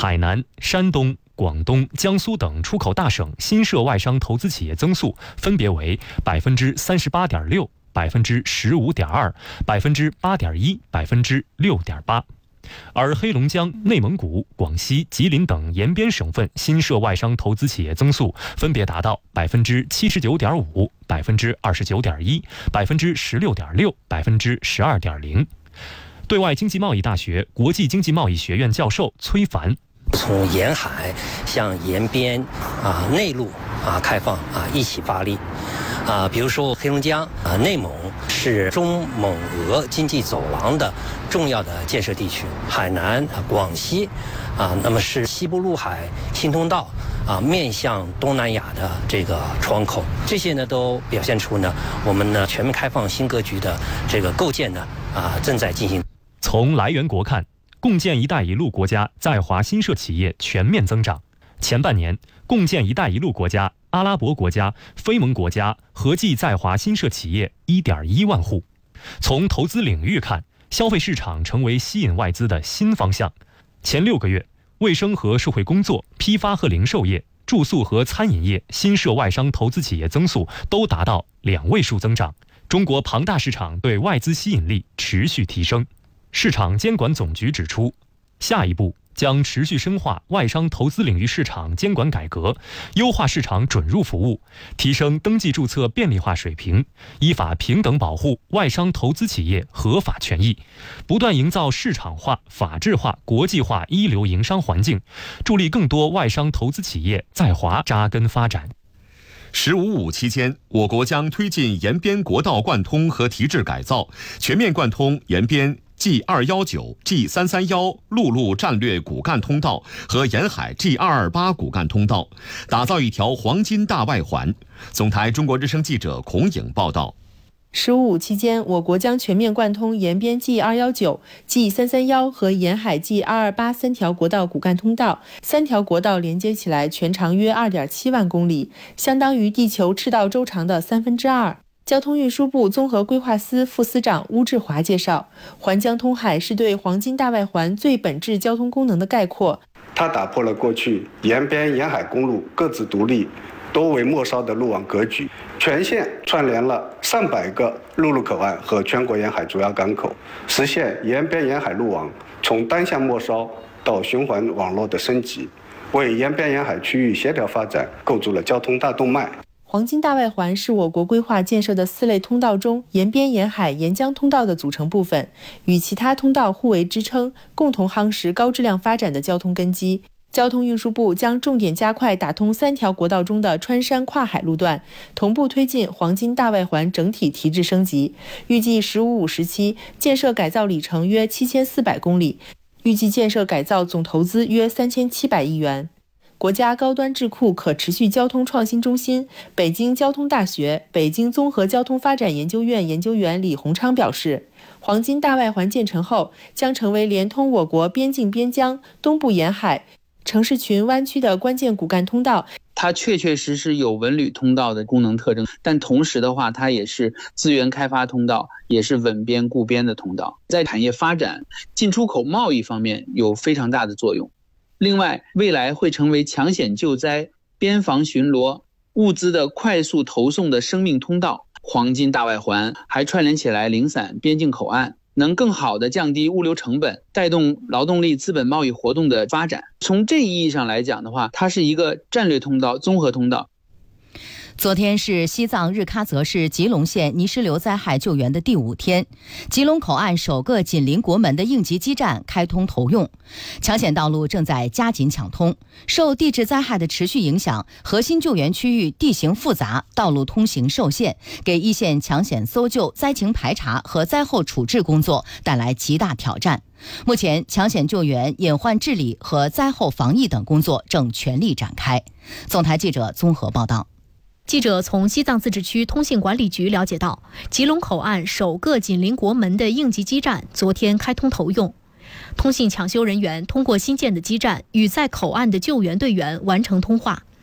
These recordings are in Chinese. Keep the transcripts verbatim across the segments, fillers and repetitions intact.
海南、山东、广东、江苏等出口大省新设外商投资企业增速分别为百分之三十八点六、百分之十五点二、百分之八点一、百分之六点八。而黑龙江、内蒙古、广西、吉林等沿边省份新设外商投资企业增速分别达到百分之七十九点五、百分之二十九点一、百分之十六点六、百分之十二点零。对外经济贸易大学国际经济贸易学院教授崔凡， 从沿海向沿边啊、内陆啊开放啊一起发力啊，比如说黑龙江啊、内蒙是中蒙俄经济走廊的重要的建设地区，海南、啊、广西啊，那么是西部陆海新通道啊面向东南亚的这个窗口，这些呢都表现出呢我们呢全面开放新格局的这个构建呢啊正在进行。 从来源国看，共建“一带一路”国家在华新设企业全面增长。前半年，共建“一带一路”国家、阿拉伯国家、非盟国家合计在华新设企业 一点一万户。从投资领域看，消费市场成为吸引外资的新方向。前六个月，卫生和社会工作、批发和零售业、住宿和餐饮业新设外商投资企业增速都达到两位数增长。中国庞大市场对外资吸引力持续提升。市场监管总局指出，下一步将持续深化外商投资领域市场监管改革，优化市场准入服务，提升登记注册便利化水平，依法平等保护外商投资企业合法权益，不断营造市场化、法治化、国际化一流营商环境，助力更多外商投资企业在华扎根发展。 十五五期间，我国将推进沿边国道贯通和提质改造，全面贯通沿边G 二一九、G 三三一陆路战略骨干通道和沿海 G 二二八骨干通道，打造一条黄金大外环。总台中国之声记者孔颖报道。 十五五期间，我国将全面贯通沿边 G 二一九、G 三三一和沿海 G 二二八三条国道骨干通道，三条国道连接起来，全长约 二点七万公里，相当于地球赤道周长的三分之二。交通运输部综合规划司副司长邬志华介绍，环江通海是对黄金大外环最本质交通功能的概括。 它打破了过去沿边沿海公路各自独立、多为末梢的路网格局，全线串联了上百个陆路口岸和全国沿海主要港口，实现沿边沿海路网从单向末梢到循环网络的升级，为沿边沿海区域协调发展构筑了交通大动脉。 黄金大外环是我国规划建设的四类通道中沿边沿海沿江通道的组成部分，与其他通道互为支撑，共同夯实高质量发展的交通根基。交通运输部将重点加快打通三条国道中的穿山跨海路段，同步推进黄金大外环整体提质升级。预计十五五时期建设改造里程约七千四百公里，预计建设改造总投资约三千七百亿元。国家高端智库可持续交通创新中心、北京交通大学、北京综合交通发展研究院研究员李洪昌表示，黄金大外环建成后，将成为连通我国边境边疆、东部沿海、城市群湾区的关键骨干通道。 它确确实实有文旅通道的功能特征，但同时的话，它也是资源开发通道，也是稳边固边的通道，在产业发展、进出口贸易方面有非常大的作用。另外，未来会成为抢险救灾、边防巡逻、物资的快速投送的生命通道。黄金大外环还串联起来零散边境口岸，能更好地降低物流成本，带动劳动力资本贸易活动的发展。从这一意义上来讲的话，它是一个战略通道、综合通道。 昨天是西藏日喀则市吉隆县泥石流灾害救援的第五天，吉隆口岸首个紧邻国门的应急基站开通投用，抢险道路正在加紧抢通。受地质灾害的持续影响，核心救援区域地形复杂，道路通行受限，给一线抢险搜救、灾情排查和灾后处置工作带来极大挑战。目前，抢险救援、隐患治理和灾后防疫等工作正全力展开。总台记者综合报道。 记者从西藏自治区通信管理局了解到，吉隆口岸首个紧邻国门的应急基站昨天开通投用，通信抢修人员通过新建的基站与在口岸的救援队员完成通话。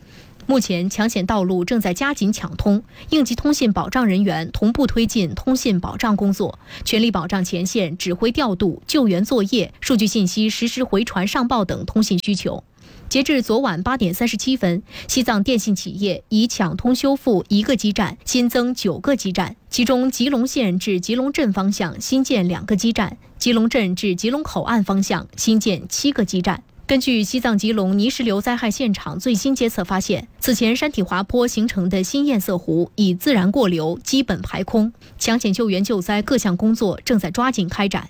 目前抢险道路正在加紧抢通，应急通信保障人员同步推进通信保障工作，全力保障前线指挥调度、救援作业、数据信息实时回传上报等通信需求。截至昨晚八点三十七分，西藏电信企业已抢通修复一个基站，新增九个基站，其中吉隆县至吉隆镇方向新建两个基站，吉隆镇至吉隆口岸方向新建七个基站。根据西藏吉隆泥石流灾害现场最新监测发现，此前山体滑坡形成的新堰塞湖已自然过流，基本排空，抢险救援救灾各项工作正在抓紧开展。